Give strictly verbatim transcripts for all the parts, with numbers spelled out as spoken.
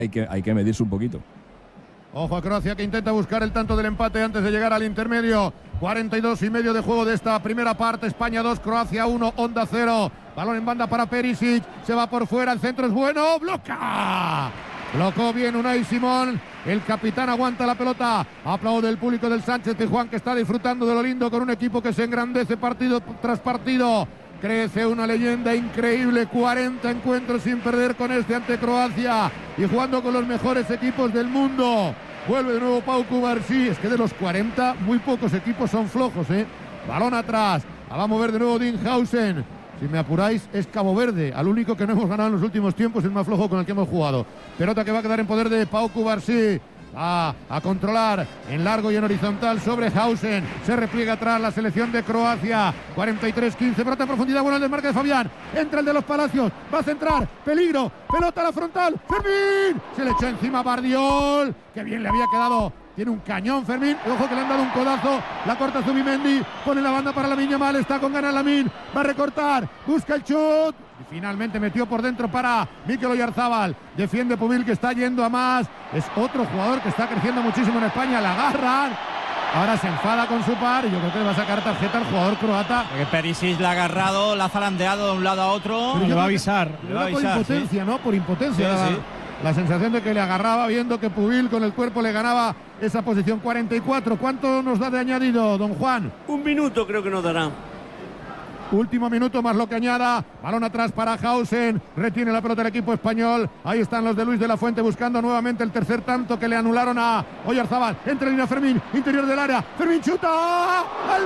hay que, hay que medirse un poquito. Ojo a Croacia, que intenta buscar el tanto del empate antes de llegar al intermedio. cuarenta y dos y medio de juego de esta primera parte. España dos, Croacia uno, Onda cero. Balón en banda para Perisic. Se va por fuera, el centro es bueno. ¡Bloca! Blocó bien Unai Simón. El capitán aguanta la pelota. Aplaude el público del Sánchez Pizjuán, que está disfrutando de lo lindo con un equipo que se engrandece partido tras partido. Crece una leyenda increíble, cuarenta encuentros sin perder con este ante Croacia y jugando con los mejores equipos del mundo. Vuelve de nuevo Pau Cubarsí. Es que de los cuarenta muy pocos equipos son flojos, ¿eh? Balón atrás, la va a mover de nuevo Dinhausen. Si me apuráis, es Cabo Verde, al único que no hemos ganado en los últimos tiempos, el más flojo con el que hemos jugado. Pelota que va a quedar en poder de Pau Cubarsí. Va a controlar en largo y en horizontal sobre Hausen. Se repliega atrás la selección de Croacia. cuarenta y tres quince. Pelota en profundidad. Bueno, el desmarque de Fabián. Entra el de los Palacios. Va a centrar. Peligro. Pelota a la frontal. Fermín. Se le echó encima Bardiol. Qué bien le había quedado. Tiene un cañón Fermín. Ojo que le han dado un codazo. La corta Zubimendi. Pone la banda para Lamine Yamal. Está con ganas Lamine. Va a recortar. Busca el chut. Y finalmente metió por dentro para Mikel Oyarzabal. Defiende Pubil, que está yendo a más. Es otro jugador que está creciendo muchísimo en España. La agarran. Ahora se enfada con su par y yo creo que le va a sacar tarjeta al jugador croata. Porque Perisic la ha agarrado, la ha zarandeado de un lado a otro. Pero le va a avisar. Le va a avisar. Por impotencia, ¿sí? ¿No? Por impotencia. Sí, la, sí. la sensación de que le agarraba viendo que Pubil con el cuerpo le ganaba esa posición. cuarenta y cuatro. ¿Cuánto nos da de añadido, don Juan? Un minuto creo que nos dará. Último minuto más lo que añada. Balón atrás para Hausen. Retiene la pelota el equipo español. Ahí están los de Luis de la Fuente buscando nuevamente el tercer tanto que le anularon a Oyarzabal. Entra en línea Fermín. Interior del área. Fermín chuta. ¡Al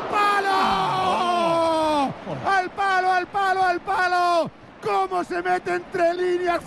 palo! ¡Al palo, al palo, al palo! ¿Cómo se mete entre líneas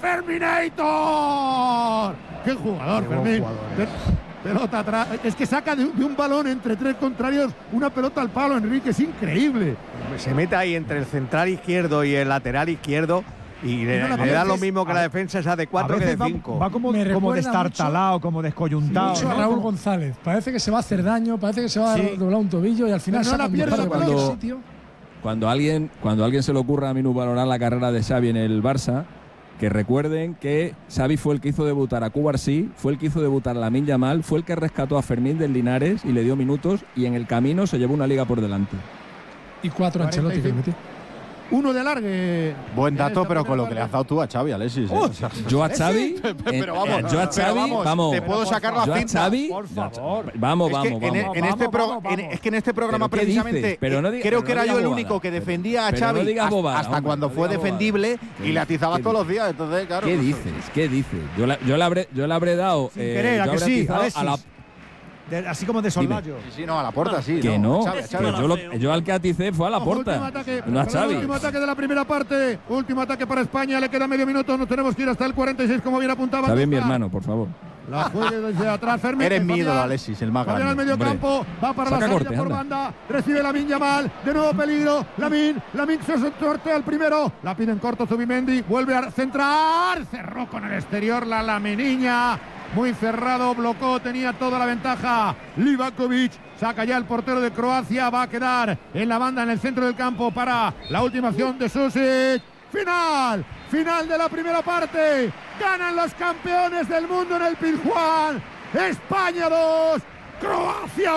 Ferminator? ¡Qué jugador, Qué Fermín! Jugador, eh. Pelota atrás, es que saca de, de un balón entre tres contrarios una pelota al palo, Enrique, es increíble. Se mete ahí entre el central izquierdo y el lateral izquierdo y le, no le da lo mismo que la defensa esa de cuatro que de cinco. Va, va como, como destartalado, como descoyuntado. Mucho a Raúl González, parece que se va a hacer daño, parece que se va sí. a doblar un tobillo y al final no la pierde cuando, cuando, sitio. Cuando alguien, cuando alguien se le ocurra a minusvalorar la carrera de Xavi en el Barça, que recuerden que Xavi fue el que hizo debutar a Cubarsí, fue el que hizo debutar a Lamine Yamal, fue el que rescató a Fermín del Linares y le dio minutos y en el camino se llevó una liga por delante. Y cuatro Ancelotti que metió. Uno de alargue. Buen dato, pero con lo que le has dado tú a Xavi, Alexis. Oh, ¿eh? Yo a Xavi, pero vamos, eh, yo a Xavi, vamos, vamos, te puedo sacar la cinta. Yo a Xavi, por favor. Vamos, vamos, es que vamos. En, en este pro, vamos, vamos. En, es que en este programa ¿Pero precisamente pero no diga, creo pero que no era yo el bobada, único que defendía pero, a Xavi pero no hasta, bobada, hasta hombre, cuando no fue defendible y le atizabas todos los días. Entonces, claro. ¿Qué dices? ¿Qué dices? Yo, la, yo, le, habré, yo le habré dado. Sin eh, querer, yo a que sí, a la. De, así como de soldado. Sí, sí, no, a la puerta sí. Que no, Xavi, Xavi, que yo, lo, yo al que aticé fue a la puerta. Ataque, no a Xavi. Último ataque de la primera parte. Último ataque para España. Le queda medio minuto. Nos tenemos que ir hasta el cuarenta y seis, como bien apuntaba. Está bien mi hermano, por favor. La juega desde atrás. Fermín. Eres mi ídolo, Alexis, el más grande. Fabián al medio campo. Va para Saca la salida corte, por anda. banda. Recibe Lamine Yamal. De nuevo peligro. Lamine. Lamine se sortea al primero. La pide en corto Zubimendi. Vuelve a centrar. Cerró con el exterior la Laminiña. Muy cerrado, blocó, tenía toda la ventaja Livakovic, saca ya el portero de Croacia, va a quedar en la banda en el centro del campo para la última acción de Susic. Final, final de la primera parte, ganan los campeones del mundo en el Pizjuán, España dos, Croacia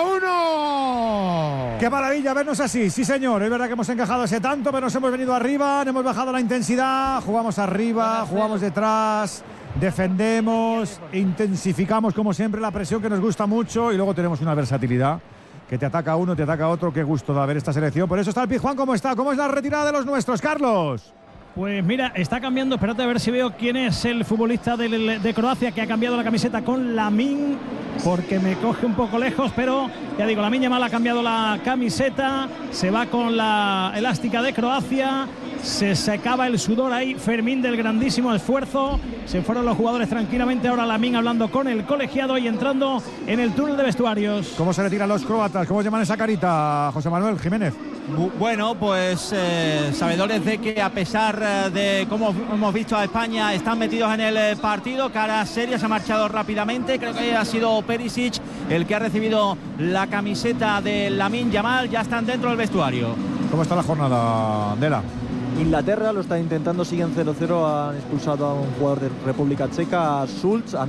uno. ¡Qué maravilla vernos así! Sí, señor, es verdad que hemos encajado ese tanto, pero nos hemos venido arriba, hemos bajado la intensidad, jugamos arriba, jugamos detrás, defendemos, intensificamos como siempre la presión que nos gusta mucho y luego tenemos una versatilidad que te ataca uno, te ataca otro. Qué gusto da ver esta selección. Por eso está el Pizjuán como está. ¿Cómo es la retirada de los nuestros, Carlos? Pues mira, está cambiando, espérate a ver si veo quién es el futbolista de, de Croacia que ha cambiado la camiseta con Lamine, porque me coge un poco lejos, pero ya digo, Lamine Yamal ha cambiado la camiseta, se va con la elástica de Croacia, se secaba el sudor ahí, Fermín del grandísimo esfuerzo, se fueron los jugadores tranquilamente, ahora Lamine hablando con el colegiado y entrando en el túnel de vestuarios. ¿Cómo se retiran los croatas? ¿Cómo llaman esa carita, José Manuel Jiménez? Bueno, pues eh, sabedores de que a pesar de cómo hemos visto a España, están metidos en el partido, cara seria, se ha marchado rápidamente, creo que ha sido Perisic el que ha recibido la camiseta de Lamine Yamal, ya están dentro del vestuario. ¿Cómo está la jornada, Dela? Inglaterra lo está intentando, siguen cero cero, han expulsado a un jugador de República Checa, Schultz.